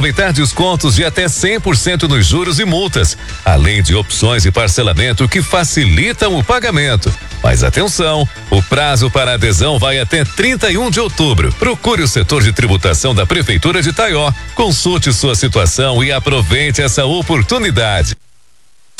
Aproveitar descontos de até 100% nos juros e multas, além de opções de parcelamento que facilitam o pagamento. Mas atenção, o prazo para adesão vai até 31 de outubro. Procure o setor de tributação da Prefeitura de Taió, consulte sua situação e aproveite essa oportunidade.